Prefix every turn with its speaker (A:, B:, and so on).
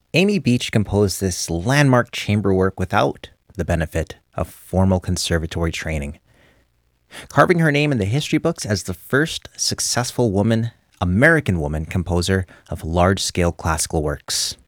A: Amy Beach composed this landmark chamber work without the benefit of formal conservatory training, carving her name in the history books as the first successful American woman composer of large scale classical works.